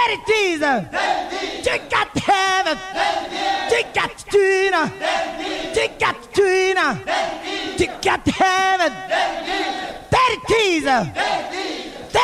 Daddy Jesus, you got to have it. You got to do it. You got to do it. You got to have it. Daddy Jesus.